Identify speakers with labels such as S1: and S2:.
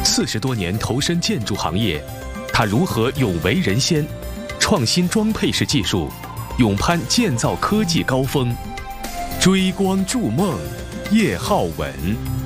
S1: 40多年投身建筑行业，他如何勇为人先，创新装配式技术，勇攀建造科技高峰？追光筑梦，叶浩文。